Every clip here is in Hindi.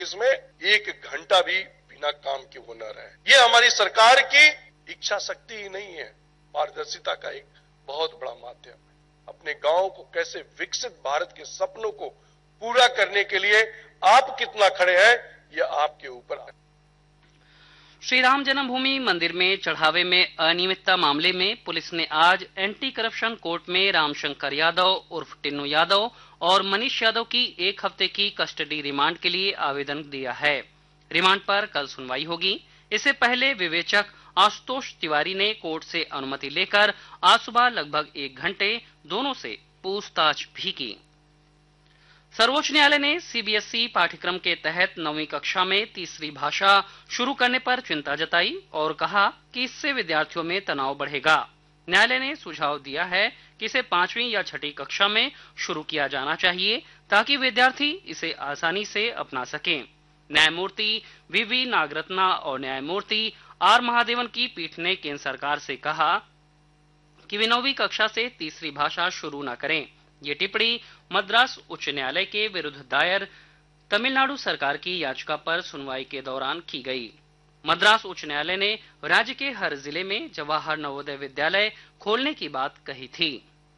इसमें एक घंटा भी बिना काम के वो न रहे। ये हमारी सरकार की इच्छा शक्ति ही नहीं है, पारदर्शिता का एक बहुत बड़ा माध्यम है। अपने गांव को कैसे विकसित भारत के सपनों को पूरा करने के लिए आप कितना खड़े हैं, यह आपके ऊपर है। श्री राम जन्मभूमि मंदिर में चढ़ावे में अनियमितता मामले में पुलिस ने आज एंटी करप्शन कोर्ट में रामशंकर यादव उर्फ टिन्नू यादव और मनीष यादव की 1 हफ्ते की कस्टडी रिमांड के लिए आवेदन दिया है। रिमांड पर कल सुनवाई होगी। इससे पहले विवेचक आशुतोष तिवारी ने कोर्ट से अनुमति लेकर आज सुबह लगभग 1 घंटे दोनों से पूछताछ भी की। सर्वोच्च न्यायालय ने सीबीएसई पाठ्यक्रम के तहत 9वीं कक्षा में तीसरी भाषा शुरू करने पर चिंता जताई और कहा कि इससे विद्यार्थियों में तनाव बढ़ेगा। न्यायालय ने सुझाव दिया है कि इसे 5वीं या 6ठी कक्षा में शुरू किया जाना चाहिए ताकि विद्यार्थी इसे आसानी से अपना सकें। न्यायमूर्ति वीवी नागरत्ना और न्यायमूर्ति आर महादेवन की पीठ ने केंद्र सरकार से कहा कि वे 9वीं कक्षा से तीसरी भाषा शुरू न करें। ये टिप्पणी मद्रास उच्च न्यायालय के विरुद्ध दायर तमिलनाडु सरकार की याचिका पर सुनवाई के दौरान की गई। मद्रास उच्च न्यायालय ने राज्य के हर जिले में जवाहर नवोदय विद्यालय खोलने की बात कही थी।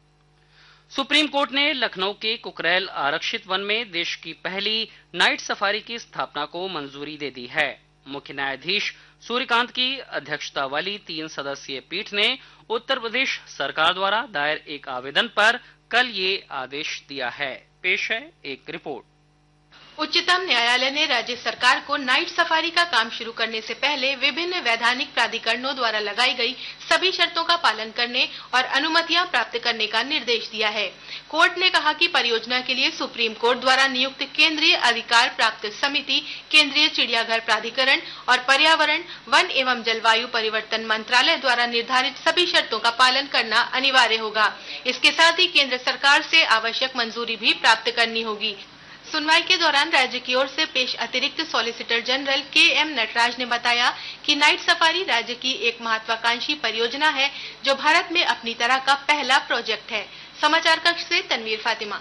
सुप्रीम कोर्ट ने लखनऊ के कुकरेल आरक्षित वन में देश की पहली नाइट सफारी की स्थापना को मंजूरी दे दी है। मुख्य न्यायाधीश सूर्यकांत की अध्यक्षता वाली 3 सदस्यीय पीठ ने उत्तर प्रदेश सरकार द्वारा दायर एक आवेदन पर कल ये आदेश दिया है। पेश है एक रिपोर्ट। उच्चतम न्यायालय ने राज्य सरकार को नाइट सफारी का काम शुरू करने से पहले विभिन्न वैधानिक प्राधिकरणों द्वारा लगाई गई सभी शर्तों का पालन करने और अनुमतियां प्राप्त करने का निर्देश दिया है। कोर्ट ने कहा कि परियोजना के लिए सुप्रीम कोर्ट द्वारा नियुक्त केंद्रीय अधिकार प्राप्त समिति, केंद्रीय चिड़ियाघर प्राधिकरण और पर्यावरण, वन एवं जलवायु परिवर्तन मंत्रालय द्वारा निर्धारित सभी शर्तों का पालन करना अनिवार्य होगा। इसके साथ ही केंद्र सरकार से आवश्यक मंजूरी भी प्राप्त करनी होगी। सुनवाई के दौरान राज्य की ओर से पेश अतिरिक्त सॉलिसिटर जनरल के.एम. नटराज ने बताया कि नाइट सफारी राज्य की एक महत्वाकांक्षी परियोजना है जो भारत में अपनी तरह का पहला प्रोजेक्ट है। समाचार कक्ष से तनवीर फातिमा।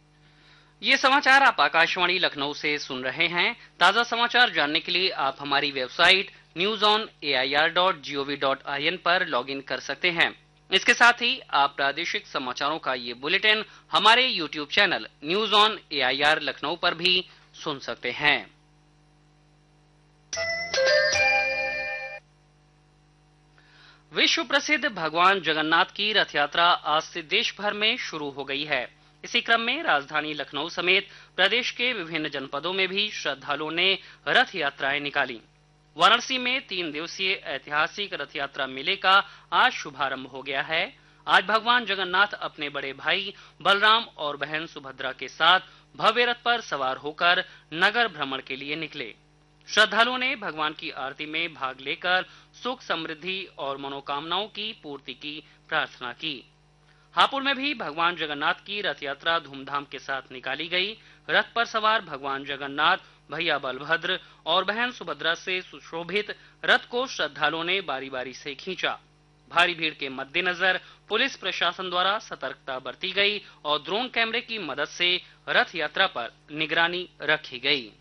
ये समाचार आप आकाशवाणी लखनऊ से सुन रहे हैं। ताजा समाचार जानने के लिए आप हमारी वेबसाइट newsonair.gov.in पर लॉगिन कर सकते हैं। इसके साथ ही आप प्रादेशिक समाचारों का ये बुलेटिन हमारे YouTube channel news on AIR Lucknow पर भी सुन सकते हैं। विश्व प्रसिद्ध भगवान जगन्नाथ की रथ यात्रा आज से देश भर में शुरू हो गई है। इसी क्रम में राजधानी लखनऊ समेत प्रदेश के विभिन्न जनपदों में भी श्रद्धालुओं ने रथ यात्राएं निकाली। वाराणसी में 3 दिवसीय ऐतिहासिक रथ यात्रा मेले का आज शुभारंभ हो गया है। आज भगवान जगन्नाथ अपने बड़े भाई बलराम और बहन सुभद्रा के साथ भव्य रथ पर सवार होकर नगर भ्रमण के लिए निकले। श्रद्धालुओं ने भगवान की आरती में भाग लेकर सुख, समृद्धि और मनोकामनाओं की पूर्ति की प्रार्थना की। हापुड़ में भी भगवान जगन्नाथ की रथ यात्रा धूमधाम के साथ निकाली गई। रथ पर सवार भगवान जगन्नाथ, भैया बलभद्र और बहन सुभद्रा से सुशोभित रथ को श्रद्धालुओं ने बारी बारी से खींचा। भारी भीड़ के मद्देनजर पुलिस प्रशासन द्वारा सतर्कता बरती गई और ड्रोन कैमरे की मदद से रथ यात्रा पर निगरानी रखी गई।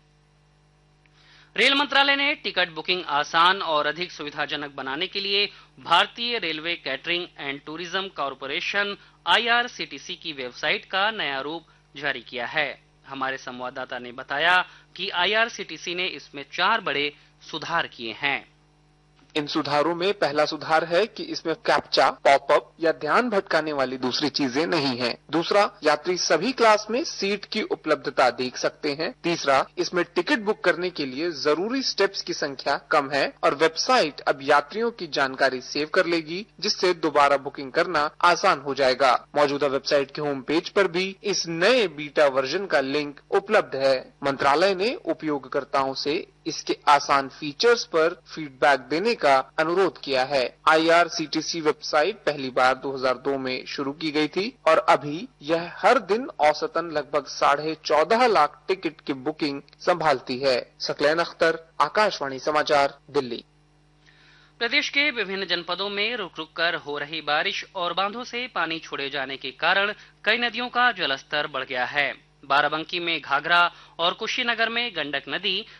रेल मंत्रालय ने टिकट बुकिंग आसान और अधिक सुविधाजनक बनाने के लिए भारतीय railway catering and tourism corporation IRCTC की वेबसाइट का नया रूप जारी किया है। हमारे संवाददाता ने बताया कि IRCTC ने इसमें 4 बड़े सुधार किए हैं। इन सुधारों में पहला सुधार है कि इसमें कैप्चा, पॉपअप या ध्यान भटकाने वाली दूसरी चीजें नहीं हैं। दूसरा, यात्री सभी क्लास में सीट की उपलब्धता देख सकते हैं। तीसरा, इसमें टिकट बुक करने के लिए जरूरी स्टेप्स की संख्या कम है और वेबसाइट अब यात्रियों की जानकारी सेव कर लेगी, जिससे दोबारा बुकिंग करना आसान हो जाएगा। मौजूदा वेबसाइट के होम पेज पर भी इस नए बीटा वर्जन का लिंक उपलब्ध है। मंत्रालय ने उपयोगकर्ताओं से इसके आसान फीचर्स पर फीडबैक देने का अनुरोध किया है। IRCTC वेबसाइट पहली बार 2002 में शुरू की गई थी और अभी यह हर दिन औसतन लगभग 14.5 लाख टिकट की बुकिंग संभालती है। सकलैन अख्तर, आकाशवाणी समाचार, दिल्ली। प्रदेश के विभिन्न जनपदों में रुक रुक कर हो रही बारिश और बांधों से पानी छोड़े जाने के कारण कई नदियों का जलस्तर बढ़ गया है। बाराबंकी में घाघरा और कुशीनगर में गंडक नदी